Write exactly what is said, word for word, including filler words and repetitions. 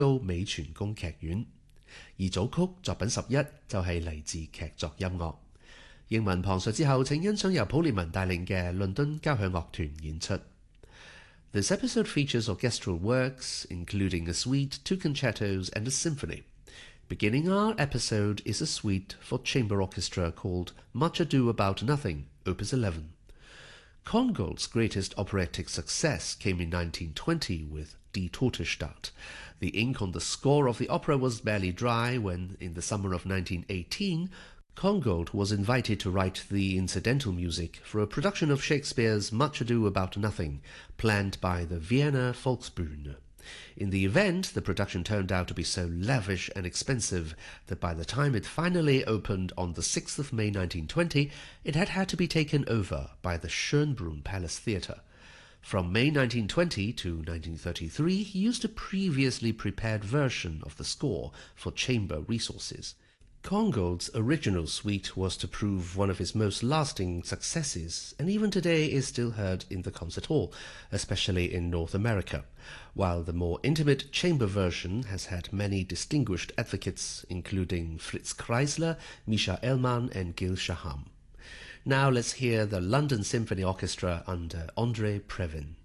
到美泉宮劇院，而組曲作品十一就係嚟自劇作音樂。英文旁述之後，請欣賞由普列文帶領嘅倫敦交響樂團演出。This episode features orchestral works, including a suite, two concertos, and a symphony. Beginning our episode is a suite for chamber orchestra called Much Ado About Nothing, Opus eleven. Korngold's greatest operatic success came in nineteen twenty with Die Totestadt. The ink on the score of the opera was barely dry when, in the summer of nineteen eighteen, Korngold was invited to write the incidental music for a production of Shakespeare's Much Ado About Nothing, planned by the Vienna Volksbühne. In the event, the production turned out to be so lavish and expensive that by the time it finally opened on the sixth of May nineteen twenty, it had had to be taken over by the Schönbrunn Palace Theatre. From May nineteen twenty to nineteen thirty-three, he used a previously prepared version of the score for chamber resources. Korngold's original suite was to prove one of his most lasting successes, and even today is still heard in the concert hall, especially in North America, while the more intimate chamber version has had many distinguished advocates, including Fritz Kreisler, Misha Elman, and Gil Shaham. Now let's hear the London Symphony Orchestra under André Previn.